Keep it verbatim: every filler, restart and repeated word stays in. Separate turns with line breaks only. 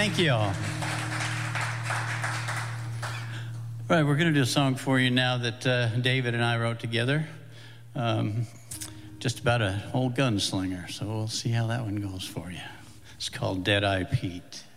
Thank you all. Right, we're going to do a song for you now that uh, David and I wrote together. Um, just about an old gunslinger, so we'll see how that one goes for you. It's called Dead Eye Pete.